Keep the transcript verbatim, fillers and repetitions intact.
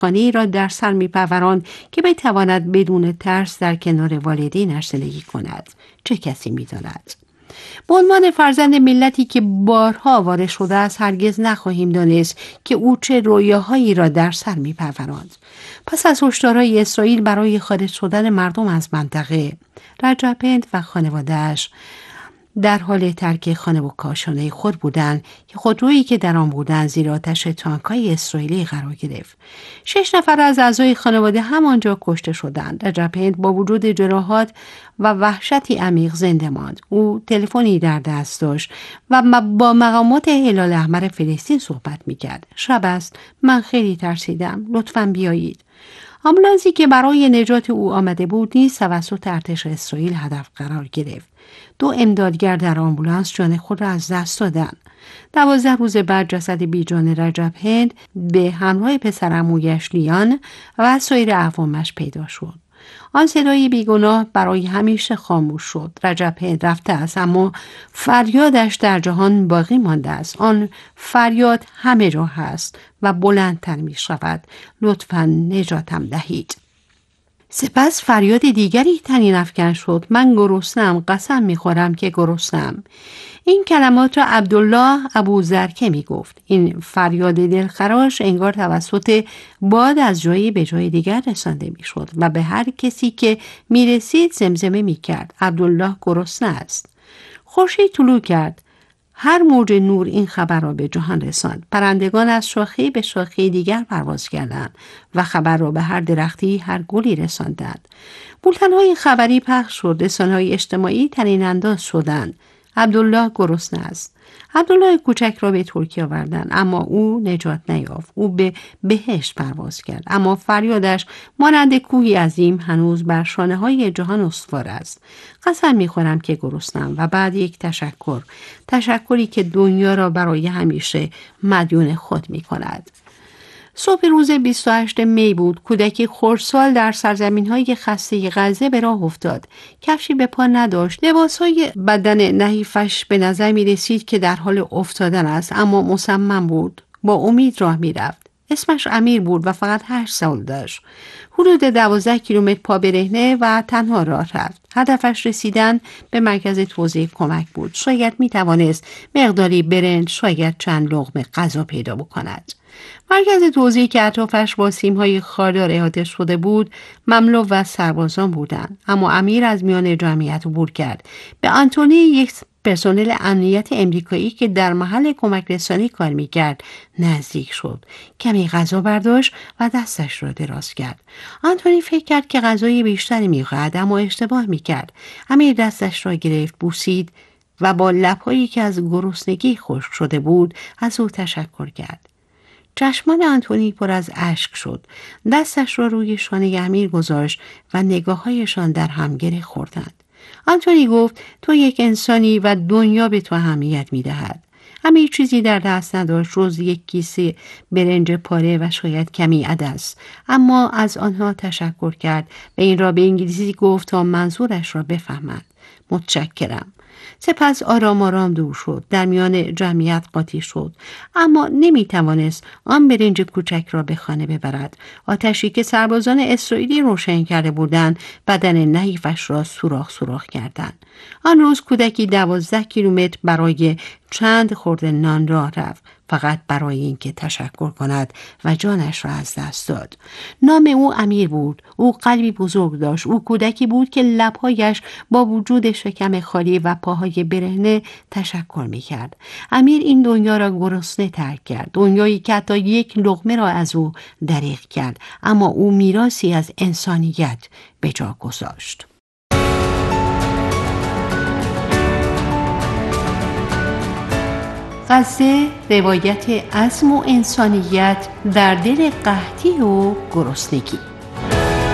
خانه‌ای را در سر می‌پروراند که بتواند بدون ترس در کنار والدینش زندگی کند. چه کسی می‌داند؟ به عنوان فرزند ملتی که بارها وارد شده است، هرگز نخواهیم دانست که او چه رویاهایی را در سر می‌پروراند. پس از هشدارهای اسرائیل برای خارج شدن مردم از منطقه، رجب هند و خانواده‌اش در حال ترک خانه و کاشانه خود بودند که خودرویی که در آن بودند زیر آتش تانک‌های اسرائیلی قرار گرفت. شش نفر از اعضای خانواده همانجا کشته شدند. رجب هند با وجود جراحات و وحشتی عمیق زنده ماند. او تلفنی در دست داشت و با مقامات هلال احمر فلسطین صحبت می‌کرد. شب است، من خیلی ترسیدم، لطفاً بیایید. آمبولانسی که برای نجات او آمده بود نیز توسط ارتش اسرائیل هدف قرار گرفت. دو امدادگر در آمبولانس جان خود را از دست دادند. دوازده روز بعد جسد بیجان رجب هند به همراه پسرعمویش لیان و سایر اقوامش پیدا شد. آن صدای بیگناه برای همیشه خاموش شد. رجب هند رفته است، اما فریادش در جهان باقی مانده است. آن فریاد همه جا هست و بلندتر می شود. لطفاً نجاتم دهید. سپس فریاد دیگری طنین افکن شد. من گرسنه‌ام، قسم می‌خورم که گرسنه‌ام. این کلمات را عبدالله ابوزرکه می گفت. این فریاد دلخراش انگار توسط باد از جایی به جای دیگر رسانده می شد و به هر کسی که می رسید زمزمه می کرد: عبدالله گرسنه است. خورشید طلوع کرد. هر موج نور این خبر را به جهان رساند. پرندگان از شاخه به شاخه دیگر پرواز کردند و خبر را به هر درختی، هر گلی رساندند. بولتن‌های خبری پخش شد. رسانه‌های اجتماعی طنین انداز شدند: عبدالله گرسنه است. عبدالله کوچک را به ترکیه آوردند، اما او نجات نیافت. او به بهشت پرواز کرد، اما فریادش مانند کوهی عظیم هنوز بر شانه‌های جهان استوار است. قسم می‌خورم که گرسنه‌ام. و بعد یک تشکر، تشکری که دنیا را برای همیشه مدیون خود می‌کند. صبح روز بیست و هشتم می بود. کودکی خردسال در سرزمین‌های خسته غزه به راه افتاد. کفشی به پا نداشت. لباس‌های بدن نحیفش به نظر می‌رسید که در حال افتادن است، اما مصمم بود. با امید راه می‌رفت. اسمش امیر بود و فقط هشت سال داشت. حدود دوازده کیلومتر پا برهنه و تنها راه رفت. هدفش رسیدن به مرکز توزیع کمک بود. شاید می‌توانست مقداری برنج، شاید چند لقمه غذا پیدا بکند. مرکز توزیع که اطرافش با سیم‌های خاردار احاطه شده بود مملو و سربازان بودند، اما امیر از میان جمعیت عبور کرد. به آنتونی، یک پرسنل امنیت امریکایی که در محل کمک رسانی کار می‌کرد، نزدیک شد. کمی غذا برداشت و دستش را دراز کرد. آنتونی فکر کرد که غذای بیشتری می‌خواهد، اما اشتباه می‌کرد. امیر دستش را گرفت، بوسید و با لب‌هایی که از گرسنگی خشک شده بود از او تشکر کرد. چشمان آنتونی پر از اشک شد. دستش را روی شانه امیر گذاشت و نگاه‌هایشان در هم گره خوردند. آنتونی گفت: تو یک انسانی و دنیا به تو اهمیت می‌دهد. امیر چیزی در دست نداشت جز یک کیسه برنج پاره و شاید کمی عدس، اما از آنها تشکر کرد و این را به انگلیسی گفت تا منظورش را بفهمد. متشکرم. سپس آرام آرام دور شد. در میان جمعیت قاطی شد، اما نمی توانست آن برنج کوچک را به خانه ببرد. آتشی که سربازان اسرائیلی روشن کرده بودند بدن نحیفش را سوراخ سوراخ کردند. آن روز کودکی دوازده کیلومتر برای چند خورده نان راه رفت، فقط برای اینکه تشکر کند و جانش را از دست داد. نام او امیر بود. او قلبی بزرگ داشت. او کودکی بود که لبهایش با وجود شکم خالی و پاهای برهنه تشکر می‌کرد. امیر این دنیا را گرسنه ترک کرد، دنیایی که حتی یک لقمه را از او دریغ کرد، اما او میراثی از انسانیت به جا گذاشت. غزه، روایت عزم و انسانیت در دل قحطی و گرسنگی.